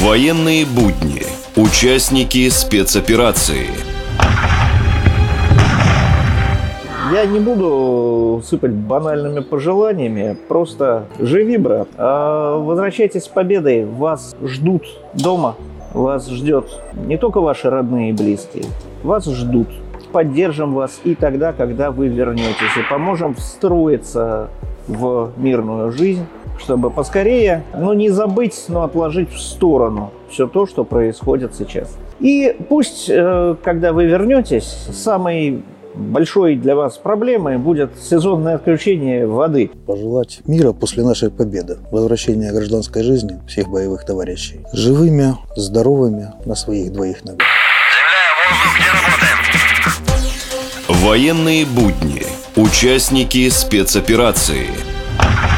Военные будни. Участники спецоперации. Я не буду сыпать банальными пожеланиями, просто живи, брат. Возвращайтесь с победой, вас ждут дома, вас ждет не только ваши родные и близкие, вас ждут. Поддержим вас и тогда, когда вы вернетесь, и поможем встроиться в мирную жизнь, чтобы поскорее, не забыть, но отложить в сторону все то, что происходит сейчас. И пусть, когда вы вернетесь, самой большой для вас проблемой будет сезонное отключение воды. Пожелать мира после нашей победы, возвращения гражданской жизни всех боевых товарищей. Живыми, здоровыми, на своих двоих ногах. Земля, воздух, где работаем? Военные будни. Участники спецоперации.